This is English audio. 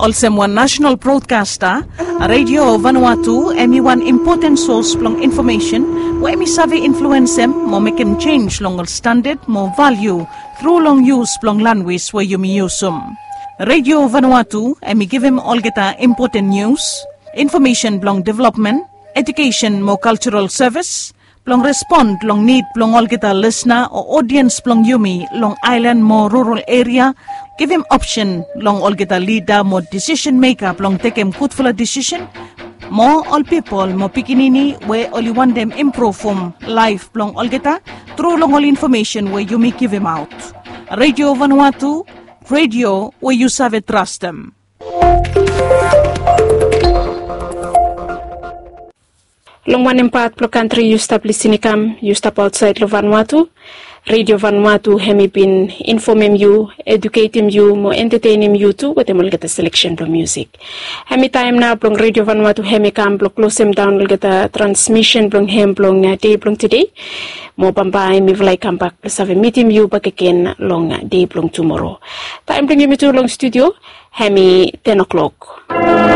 Also one national broadcaster, Radio Vanuatu, one important source long information, where me savvy influence them, more make him change long standard, more value, through long use long language where you me use them. Radio Vanuatu, me give him all get important news, information long development, education more cultural service, long respond long need long all get a listener or audience long yumi long island more rural area. Give him option long all get a leader more decision maker long take him good for a decision. More all people more pikinini where only want them improve from life long all get a through long all information where you may give him out. Radio Vanuatu, radio where you save trust them. Long one part pro country you stop listening you stop outside lo Vanuatu. Radio Vanuatu hemi been informing you, educating you, more entertaining you too, but will get a selection of music. Hemi time now blong Radio Vanuatu hemi kam blong close them down will get a transmission blong hem blong day blong today. Mo pampai mi vlay come back plus have a meeting you back again long day blong tomorrow. Time bring you to long studio hemi 10 o'clock.